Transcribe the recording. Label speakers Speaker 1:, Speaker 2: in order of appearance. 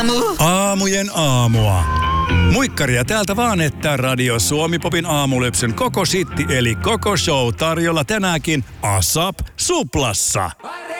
Speaker 1: Aamujen aamua. Muikkaria täältä vaan, että Radio Suomi-popin aamulypsyn koko sitti eli koko show tarjolla tänäänkin ASAP Suplassa.